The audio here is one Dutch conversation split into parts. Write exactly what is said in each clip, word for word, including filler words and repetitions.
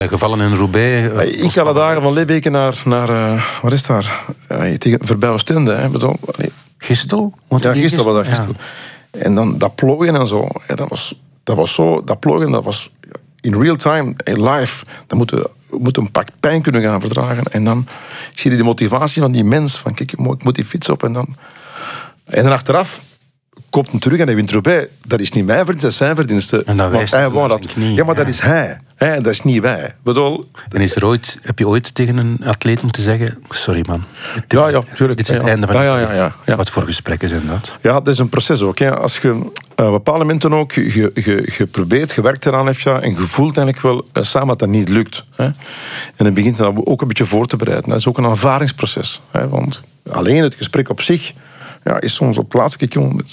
Gevallen in Roubaix. Uh, ik ga dagen van Lebbeke naar, naar uh, wat is daar? Uh, tegen voorbij Oostende. Hè, bedoel, Gistel? Ja, Gistel was dat Gistel. Ja. En dan dat plooien en zo. Ja, dat, was, dat was zo, dat plooien, dat was in real time, live. Dan moeten we moeten een pak pijn kunnen gaan verdragen. En dan zie je de motivatie van die mens. Van kijk, ik moet die fiets op. En dan, en dan achteraf komt hem terug en hij wint erbij. Dat is niet mijn verdienste, dat is zijn verdienste. En dan wijst hij dat knie. Ja, maar ja. dat is hij. Hè, dat is niet wij. Bedoel, en is er ooit, heb je ooit tegen een atleet moeten zeggen... Sorry man, dit ja, is, ja, tuurlijk, dit is het ja, einde van ja, de ja, ja, ja, ja. Wat voor gesprekken zijn dat? Ja, dat is een proces ook. Hè. Als je uh, op bepaalde momenten ook je, je, je probeert, je werkt eraan heeft, ja, en je voelt eigenlijk wel uh, samen dat dat niet lukt. Hè. En dan begint je dat ook een beetje voor te bereiden. Dat is ook een ervaringsproces. Hè, want alleen het gesprek op zich ja, is soms op het laatste jongen.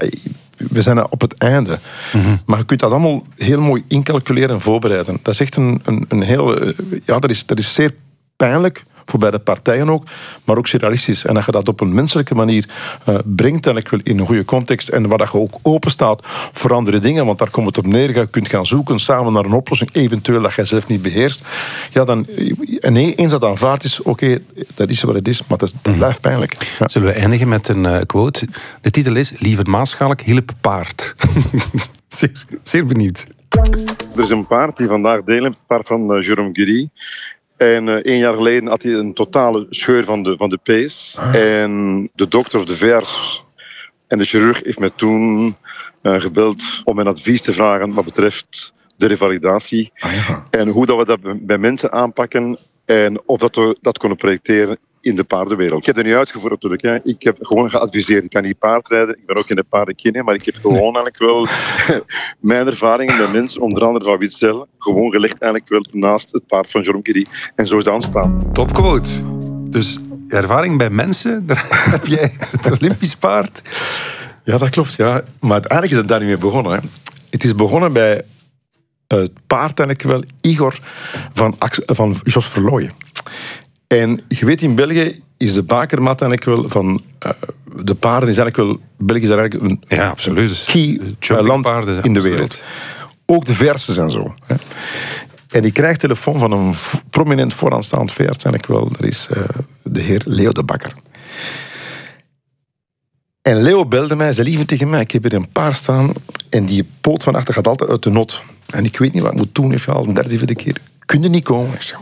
We zijn op het einde. Mm-hmm. Maar je kunt dat allemaal heel mooi incalculeren en voorbereiden. Dat is echt een, een, een heel... Ja, dat is, dat is zeer pijnlijk, voor beide partijen ook, maar ook zeer realistisch. En dat je dat op een menselijke manier uh, brengt, en ik wil in een goede context, en waar dat je ook open staat voor andere dingen, want daar komt het op neer, je kunt gaan zoeken samen naar een oplossing, eventueel dat jij zelf niet beheerst. Ja, dan, en eens dat aanvaard is, oké, okay, dat is wat het is, maar dat, dat mm-hmm. blijft pijnlijk. Ja. Zullen we eindigen met een uh, quote? De titel is Lieve Maaschalk, hielp paard. zeer, zeer benieuwd. Er is een paard die vandaag delen, het paard van uh, Jérôme Guéry. En uh, een jaar geleden had hij een totale scheur van de, van de pees. Ah. En de dokter of de veearts en de chirurg heeft mij toen uh, gebeld om mijn advies te vragen wat betreft de revalidatie. Ah, ja. En hoe dat we dat bij mensen aanpakken en of dat we dat kunnen projecteren in de paardenwereld. Ik heb er niet uitgevoerd natuurlijk. Hè. Ik heb gewoon geadviseerd. Ik kan niet paardrijden. Ik ben ook in de paardenkenner. Maar ik heb gewoon eigenlijk wel mijn ervaringen met mensen, onder andere van Witzel, gewoon gelegd eigenlijk wel naast het paard van Jérôme Guéry. En zo is het ontstaan. Topquote. Dus ervaring bij mensen, daar heb jij het Olympisch paard. Ja, dat klopt. Ja. Maar uiteindelijk is het daar niet mee begonnen. Hè. Het is begonnen bij het paard eigenlijk wel Igor van, van Jos Verlooyen. En je weet, in België is de bakermat eigenlijk wel van uh, de paarden is eigenlijk wel België is eigenlijk een ja, absoluut. key land in de wereld. Ook de versen en zo. Hè. En ik krijg telefoon van een prominent vooraanstaand veerts eigenlijk wel. Dat is uh, de heer Leo de Bakker. En Leo belde mij, zei lieve tegen mij, ik heb hier een paard staan en die poot van achter gaat altijd uit de not. En ik weet niet wat ik moet doen, heeft al een derde, vierde keer. Kun je niet komen? Ik zeg,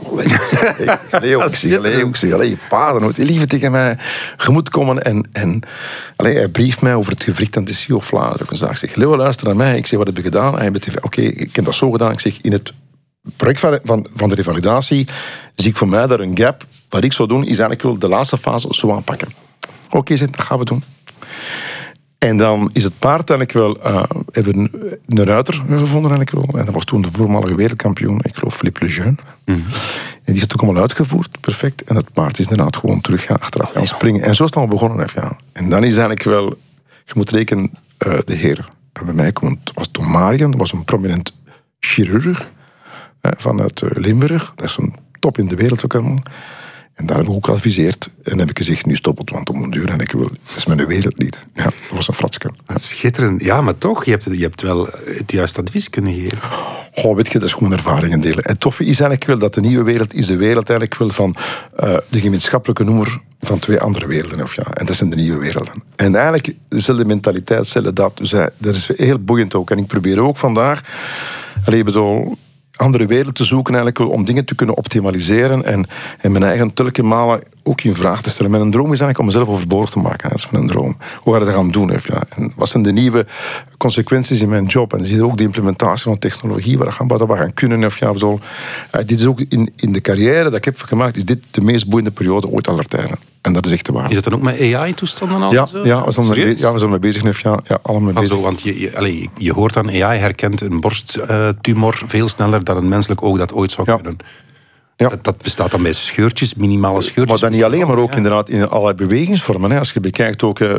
Leo, ik zeg, Leo, ik zeg, allee, paarden, lieve tegen mij, je moet komen. En, en allee, hij brieft mij over het gewricht aan de C I O Vlaanderen. Ik zeg, Leo, luister naar mij. Ik zeg, wat heb je gedaan? Hij heeft oké, okay, ik heb dat zo gedaan. Ik zeg, in het project van, van, van de revalidatie zie ik voor mij daar een gap. Wat ik zou doen, is eigenlijk wel de laatste fase zo aanpakken. Oké, okay, zeg, dat gaan we doen. En dan is het paard eigenlijk wel... Uh, hebben een, een ruiter gevonden eigenlijk wel. En dat was toen de voormalige wereldkampioen, ik geloof Philippe Lejeune. Mm-hmm. En die is het ook allemaal uitgevoerd, perfect. En het paard is inderdaad gewoon terug gaan, achteraf gaan springen. En zo is het allemaal begonnen. Ja. En dan is eigenlijk wel... Je moet rekenen, uh, de heer bij mij komt, was Tom Marian, dat was een prominent chirurg uh, vanuit uh, Limburg. Dat is een top in de wereld ook allemaal. En daar heb ik ook geadviseerd. En heb ik gezegd, nu stop het, want om een duur. En ik wil, dat is mijn wereld niet. Ja, dat was een fratske. Ja. Schitterend. Ja, maar toch, je hebt, je hebt wel het juiste advies kunnen geven. Oh, weet je, dat is gewoon ervaringen delen. En het toffe is eigenlijk wel dat de nieuwe wereld is de wereld eigenlijk wel van uh, de gemeenschappelijke noemer van twee andere werelden. Of ja, en dat zijn de nieuwe werelden. En eigenlijk dezelfde mentaliteit, dezelfde dat. Dus uh, dat is heel boeiend ook. En ik probeer ook vandaag... Allee, bedoel... andere wereld te zoeken eigenlijk om dingen te kunnen optimaliseren en, en mijn eigen telkens malen ook in vraag te stellen. Mijn droom is eigenlijk om mezelf overboord te maken. Dat is mijn droom. Hoe ga ik dat gaan doen? Ja. En wat zijn de nieuwe consequenties in mijn job? En dan zie je ook de implementatie van technologie, wat we gaan, gaan kunnen. Of ja, zo. Uh, dit is ook in, in de carrière dat ik heb gemaakt, is dit de meest boeiende periode ooit aller tijden. En dat is echt de waarde. Is dat dan ook met A I-toestanden al? Ja, zo? ja, we zijn mee, ja, we zijn mee bezig. Ja, ja, allemaal mee bezig. Also, want je, je, allez, je hoort dan, A I herkent een borsttumor veel sneller dan een menselijk oog dat ooit zou ja. kunnen. Ja. Dat, dat bestaat dan bij scheurtjes, minimale scheurtjes. Maar dan niet alleen, maar ook ja. inderdaad in allerlei bewegingsvormen. Hè. Als je bekijkt ook, uh, we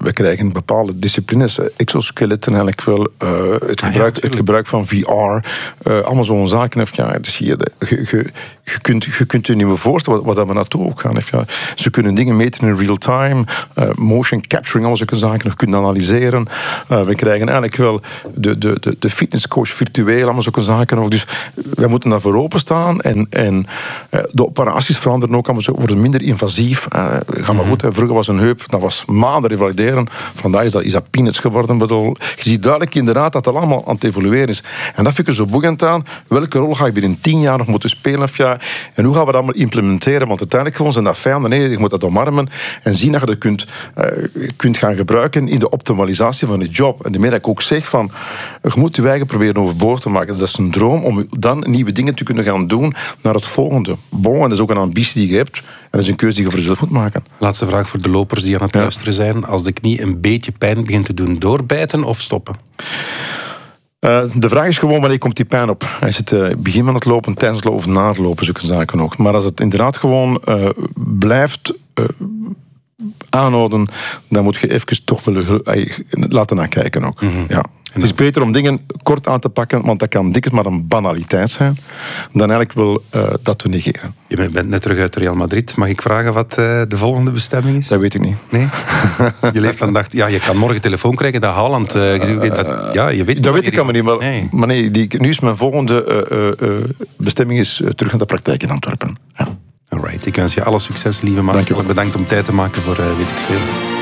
we krijgen bepaalde disciplines, exoskeletten eigenlijk wel, uh, het, Ah, gebruik, ja, het gebruik van V R, uh, allemaal zo'n zaken. Heeft, ja, dus je, je, je, je, kunt, je kunt je niet meer voorstellen wat, wat we naartoe ook gaan. Heeft, ja. Ze kunnen dingen meten in real time, uh, motion capturing, alle zulke zaken nog kunnen analyseren. Uh, we krijgen eigenlijk wel de, de, de, de fitnesscoach virtueel, allemaal zulke zaken ook. Dus wij moeten daarvoor openstaan en, en uh, de operaties veranderen ook, allemaal, worden minder invasief. Uh, ga maar goed, hè. Vroeger was een heup, dat was maanden revalideren. Vandaag is dat, is dat peanuts geworden. Bedoel, je ziet duidelijk inderdaad dat dat allemaal aan het evolueren is. En dat vind ik er zo boeiend aan. Welke rol ga ik binnen tien jaar nog moeten spelen? Of ja, en hoe gaan we dat allemaal implementeren? Want uiteindelijk gewoon zijn dat vijanden. Nee, je moet dat omarmen en zien dat je dat kunt, uh, kunt gaan gebruiken in de optimalisatie van je job. En daarmee dat ik ook zeg van, je moet je eigen proberen overboord te maken. Dat is een droom om dan nieuwe dingen te kunnen gaan doen naar het volgende. Bon, en dat is ook een ambitie die je hebt. En dat is een keuze die je voor jezelf moet maken. Laatste vraag voor de lopers die aan het Ja. luisteren zijn. Als de knie een beetje pijn begint te doen, doorbijten of stoppen? Uh, de vraag is gewoon, wanneer komt die pijn op? Is het uh, begin van het lopen, tijdens het lopen of na het lopen, zulke zaken ook. Maar als het inderdaad gewoon uh, blijft uh, aanhouden, dan moet je even toch wel uh, laten nakijken ook. Mm-hmm. Ja. Het is beter om dingen kort aan te pakken, want dat kan dikwijls maar een banaliteit zijn, dan eigenlijk wel uh, dat te negeren. Je bent net terug uit Real Madrid. Mag ik vragen wat uh, de volgende bestemming is? Dat weet ik niet. Nee? Je leeft vandaag... Ja, je kan morgen telefoon krijgen dat Haaland... Uh, uh, dat, ja, je weet dat weet ik allemaal niet, maar, nee. maar nee, die, nu is mijn volgende uh, uh, bestemming is uh, terug naar de praktijk in Antwerpen. Ja. Alright, ik wens je alle succes, lieve Marcel. Bedankt om tijd te maken voor uh, weet ik veel.